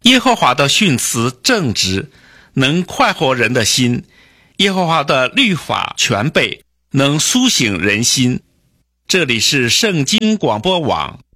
耶和华的训词正直，能快活人的心；耶和华的律法全备，能苏醒人心。这里是圣经广播网